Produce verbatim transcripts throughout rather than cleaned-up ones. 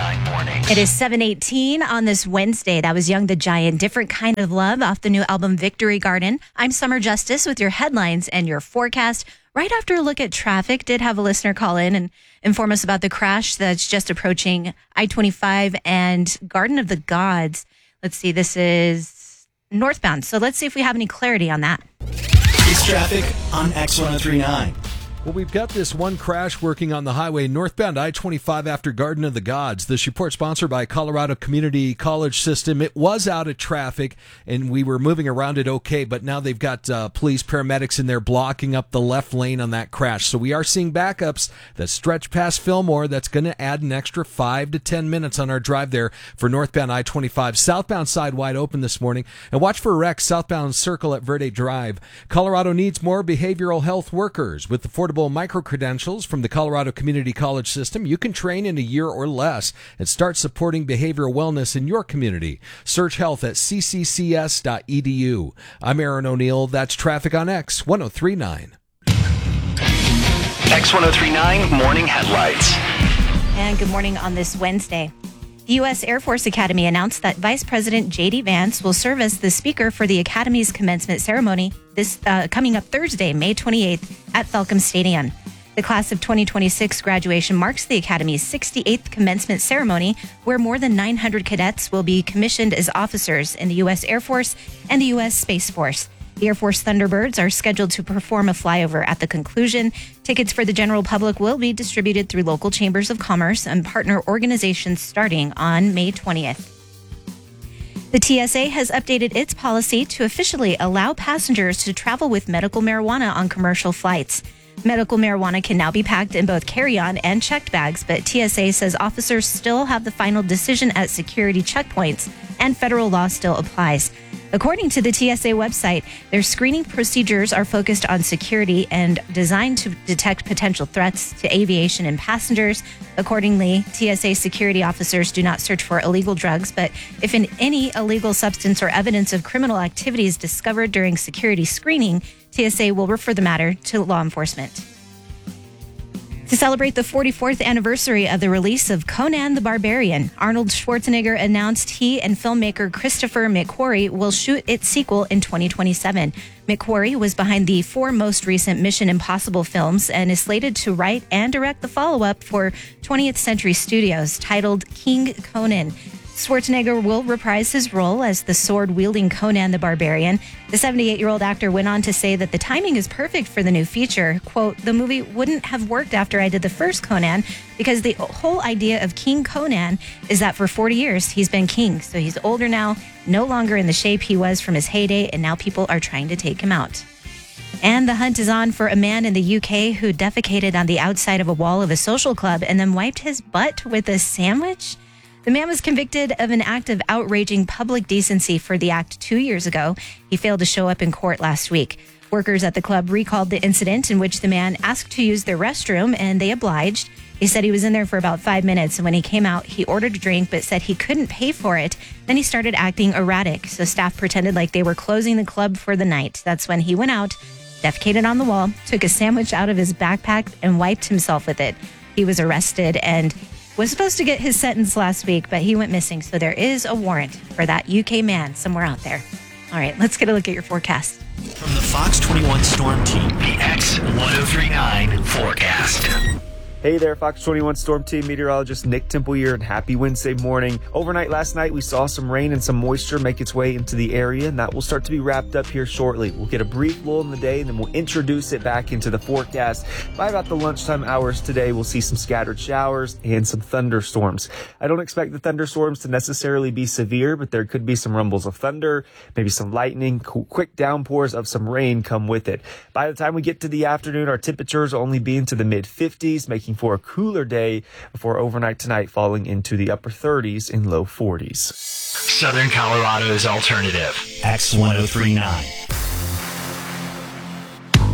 nine Mornings. It is seven eighteen on this Wednesday. That was Young the Giant, Different Kind of Love off the new album Victory Garden. I'm Summer Justice with your headlines and your forecast. Right after a look at traffic, did have a listener call in and inform us about the crash that's just approaching I twenty-five and Garden of the Gods. Let's see, this is northbound. So let's see if we have any clarity on that. It's traffic on X one oh three point nine. Well, we've got this one crash working on the highway northbound I twenty-five after Garden of the Gods. This report sponsored by Colorado Community College System. It was out of traffic, and we were moving around it okay, but now they've got uh, police, paramedics in there blocking up the left lane on that crash. So we are seeing backups that stretch past Fillmore. That's going to add an extra five to ten minutes on our drive there for northbound I twenty-five. Southbound side wide open this morning. And watch for wrecks southbound Circle at Verde Drive. Colorado needs more behavioral health workers. With affordable micro-credentials from the Colorado Community College System, you can train in a year or less and start supporting behavioral wellness in your community. Search health at c c c s dot e d u. I'm Aaron O'Neill. That's traffic on X one oh three point nine. X one oh three point nine Morning Headlights. And good morning on this Wednesday. The U S Air Force Academy announced that Vice President J D Vance will serve as the speaker for the Academy's commencement ceremony this uh, coming up Thursday, May twenty-eighth at Falcom Stadium. The class of twenty twenty-six graduation marks the Academy's sixty-eighth commencement ceremony, where more than nine hundred cadets will be commissioned as officers in the U S Air Force and the U S Space Force. The Air Force Thunderbirds are scheduled to perform a flyover at the conclusion. Tickets for the general public will be distributed through local chambers of commerce and partner organizations starting on May twentieth. The T S A has updated its policy to officially allow passengers to travel with medical marijuana on commercial flights. Medical marijuana can now be packed in both carry-on and checked bags, but T S A says officers still have the final decision at security checkpoints, and federal law still applies. According to the T S A website, their screening procedures are focused on security and designed to detect potential threats to aviation and passengers. Accordingly, T S A security officers do not search for illegal drugs, but if in any illegal substance or evidence of criminal activity is discovered during security screening, T S A will refer the matter to law enforcement. To celebrate the forty-fourth anniversary of the release of Conan the Barbarian, Arnold Schwarzenegger announced he and filmmaker Christopher McQuarrie will shoot its sequel in twenty twenty-seven. McQuarrie was behind the four most recent Mission Impossible films and is slated to write and direct the follow-up for twentieth Century Studios titled King Conan. Schwarzenegger will reprise his role as the sword-wielding Conan the Barbarian. The seventy-eight-year-old actor went on to say that the timing is perfect for the new feature. Quote, "The movie wouldn't have worked after I did the first Conan because the whole idea of King Conan is that for forty years he's been king. So he's older now, no longer in the shape he was from his heyday, and now people are trying to take him out." And the hunt is on for a man in the U K who defecated on the outside of a wall of a social club and then wiped his butt with a sandwich. The man was convicted of an act of outraging public decency for the act two years ago. He failed to show up in court last week. Workers at the club recalled the incident in which the man asked to use their restroom, and they obliged. He said he was in there for about five minutes, and when he came out, he ordered a drink but said he couldn't pay for it. Then he started acting erratic, so staff pretended like they were closing the club for the night. That's when he went out, defecated on the wall, took a sandwich out of his backpack, and wiped himself with it. He was arrested and was supposed to get his sentence last week, but he went missing. So there is a warrant for that U K man somewhere out there. All right, let's get a look at your forecast. From the Fox twenty-one Storm Team, The X one oh three point nine Forecast. Hey there, Fox twenty-one Storm Team meteorologist Nick Temple here, and happy Wednesday morning. Overnight last night, we saw some rain and some moisture make its way into the area, and that will start to be wrapped up here shortly. We'll get a brief lull in the day, and then we'll introduce it back into the forecast. By about the lunchtime hours today, we'll see some scattered showers and some thunderstorms. I don't expect the thunderstorms to necessarily be severe, but there could be some rumbles of thunder, maybe some lightning, quick downpours of some rain come with it. By the time we get to the afternoon, our temperatures will only be into the mid fifties, making for a cooler day before overnight tonight falling into the upper thirties and low forties. Southern Colorado's alternative. X one oh three point nine.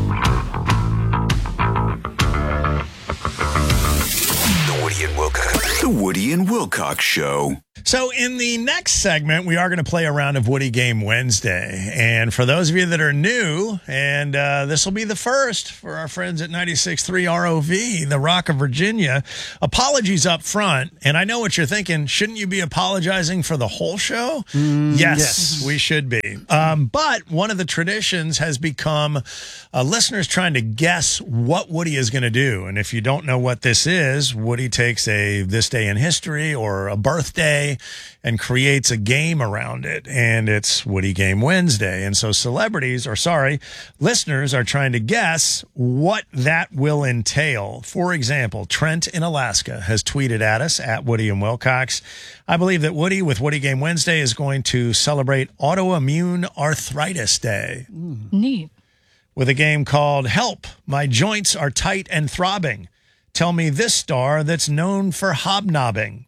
The Woody and Wilco The Woody and Wilcox Show. So in the next segment, we are going to play a round of Woody Game Wednesday. And for those of you that are new, and uh, this will be the first for our friends at ninety-six point three R O V, the Rock of Virginia, apologies up front. And I know what you're thinking. Shouldn't you be apologizing for the whole show? Mm, yes, yes, we should be. Um, but one of the traditions has become uh, listeners trying to guess what Woody is going to do. And if you don't know what this is, Woody takes a This Day in History or a birthday and creates a game around it, and it's Woody Game Wednesday. And so celebrities, or sorry, listeners are trying to guess what that will entail. For example, Trent in Alaska has tweeted at us, at Woody and Wilcox. I believe that Woody, with Woody Game Wednesday, is going to celebrate Autoimmune Arthritis Day. Neat. With a game called Help, My Joints Are Tight and Throbbing. Tell me this star that's known for hobnobbing.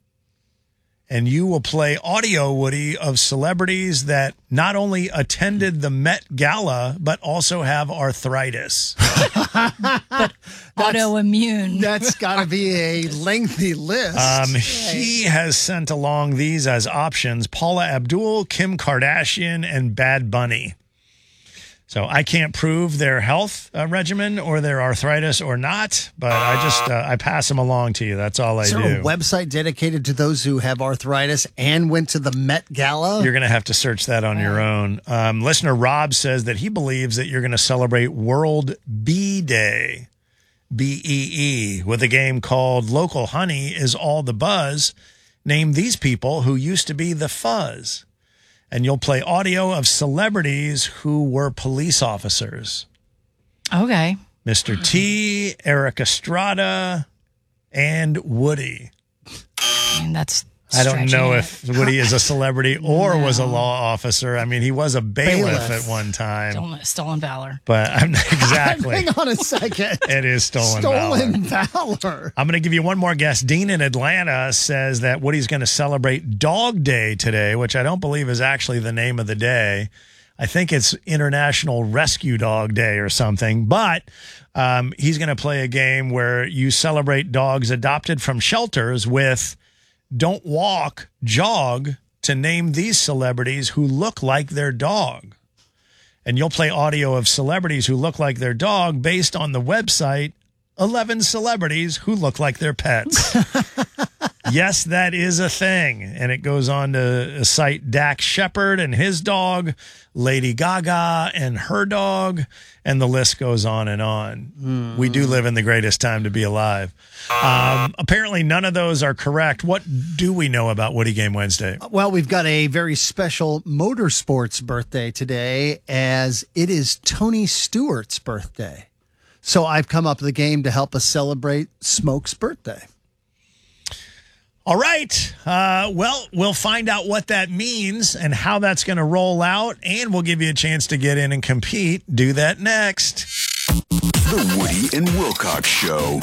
And you will play audio, Woody, of celebrities that not only attended the Met Gala, but also have arthritis. But autoimmune. That's got to be a lengthy list. Um, he has sent along these as options: Paula Abdul, Kim Kardashian, and Bad Bunny. So I can't prove their health uh, regimen or their arthritis or not, but I just uh, I pass them along to you. That's all I Is there do. a website dedicated to those who have arthritis and went to the Met Gala? You're going to have to search that on your own. Um, listener Rob says that he believes that you're going to celebrate World Bee Day, B E E, with a game called Local Honey is All the Buzz. Name these people who used to be the Fuzz. And you'll play audio of celebrities who were police officers. Okay. Mister T, Eric Estrada, and Woody. I mean, that's I don't know it. if Woody is a celebrity or No. was a law officer. I mean, he was a bailiff, Bailiff. at one time. Stolen, stolen valor. But I'm exactly. Hang on a second. It is stolen, Stolen valor. valor. I'm going to give you one more guess. Dean in Atlanta says that Woody's going to celebrate Dog Day today, which I don't believe is actually the name of the day. I think it's International Rescue Dog Day or something. But um, he's going to play a game where you celebrate dogs adopted from shelters with Don't Walk, Jog, to name these celebrities who look like their dog. And you'll play audio of celebrities who look like their dog based on the website eleven celebrities who look like their pets. Yes, that is a thing. And it goes on to cite Dax Shepard and his dog, Lady Gaga and her dog, and the list goes on and on. Mm. We do live in the greatest time to be alive. Um, apparently, none of those are correct. What do we know about Woody Game Wednesday? Well, we've got a very special motorsports birthday today, as it is Tony Stewart's birthday. So I've come up with a game to help us celebrate Smoke's birthday. All right. Uh, well, we'll find out what that means and how that's going to roll out, and we'll give you a chance to get in and compete. Do that next. The Woody and Wilcox Show.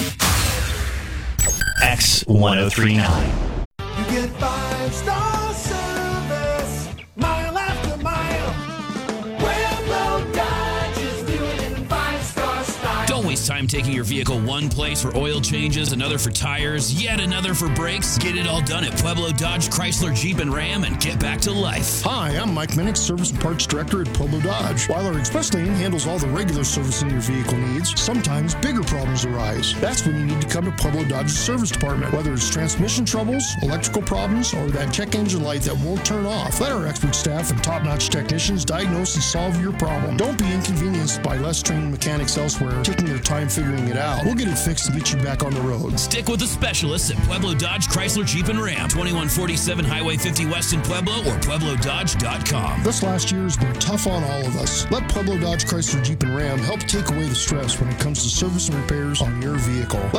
X ten thirty-nine. You get five star service, mile after mile. Pueblo Dodge is doing it in five star style. Don't waste time taking your vehicle one place for oil changes, another for tires, yet another for brakes. Get it all done at Pueblo Dodge, Chrysler, Jeep, and Ram and get back to life. Hi, I'm Mike Minnick, Service and Parts Director at Pueblo Dodge. While our express lane handles all the regular servicing your vehicle needs, sometimes bigger problems arise. That's when you need to come to Pueblo Dodge's service department. Whether it's transmission troubles, electrical problems, or that check engine light that won't turn off, let our expert staff and top-notch technicians diagnose and solve your problem. Don't be inconvenienced by less trained mechanics elsewhere taking their time figuring it out. We'll get it fixed and get you back on the road. Stick with the specialists at Pueblo Dodge, Chrysler, Jeep, and Ram. twenty-one forty-seven Highway fifty West in Pueblo or Pueblo Dodge dot com. This last year has been tough on all of us. Let Pueblo Dodge, Chrysler, Jeep, and Ram help take away the stress when it comes to service and repairs on your vehicle.